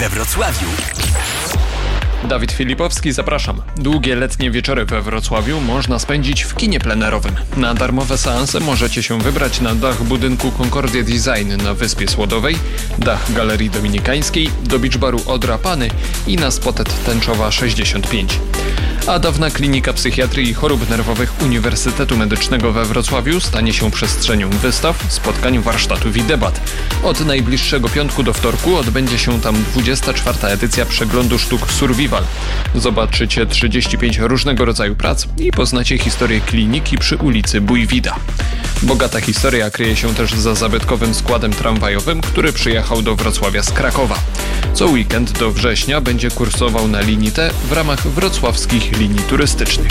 we Wrocławiu. Dawid Filipowski, zapraszam. Długie letnie wieczory we Wrocławiu można spędzić w kinie plenerowym. Na darmowe seanse możecie się wybrać na dach budynku Concordia Design na Wyspie Słodowej, dach Galerii Dominikańskiej, do beach baru Odrapany i na Spotet Tęczowa 65. A dawna Klinika Psychiatrii i Chorób Nerwowych Uniwersytetu Medycznego we Wrocławiu stanie się przestrzenią wystaw, spotkań, warsztatów i debat. Od najbliższego piątku do wtorku odbędzie się tam 24. edycja przeglądu sztuk Survival. Zobaczycie 35 różnego rodzaju prac i poznacie historię kliniki przy ulicy Bójwida. Bogata historia kryje się też za zabytkowym składem tramwajowym, który przyjechał do Wrocławia z Krakowa. Co weekend do września będzie kursował na linii T w ramach wrocławskich linii turystycznych.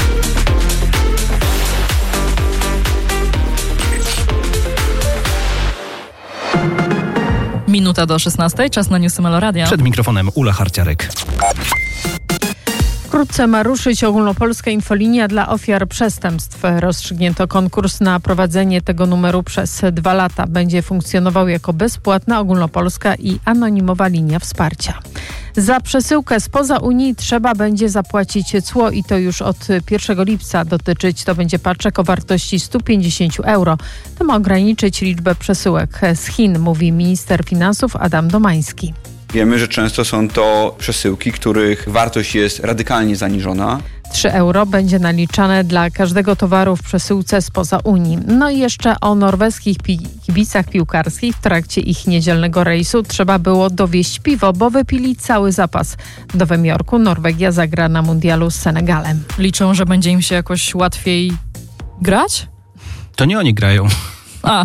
Minuta do 16, czas na newsy Meloradia. Przed mikrofonem Ula Harciarek. Wkrótce ma ruszyć ogólnopolska infolinia dla ofiar przestępstw. Rozstrzygnięto konkurs na prowadzenie tego numeru przez 2 lata. Będzie funkcjonował jako bezpłatna ogólnopolska i anonimowa linia wsparcia. Za przesyłkę spoza Unii trzeba będzie zapłacić cło i to już od 1 lipca. Dotyczyć to będzie paczek o wartości 150 euro. To ma ograniczyć liczbę przesyłek z Chin, mówi minister finansów Adam Domański. Wiemy, że często są to przesyłki, których wartość jest radykalnie zaniżona. 3 euro będzie naliczane dla każdego towaru w przesyłce spoza Unii. No i jeszcze o norweskich kibicach piłkarskich. W trakcie ich niedzielnego rejsu trzeba było dowieźć piwo, bo wypili cały zapas. W Nowym Jorku Norwegia zagra na mundialu z Senegalem. Liczą, że będzie im się jakoś łatwiej grać? To nie oni grają. A.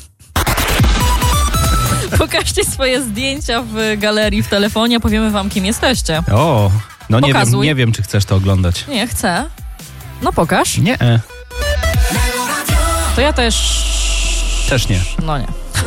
Pokażcie swoje zdjęcia w galerii w telefonie, powiemy wam, kim jesteście. O, no Pokazuj. nie wiem, czy chcesz to oglądać. Nie, chcę. No pokaż. Nie. To ja też... Też nie. No nie.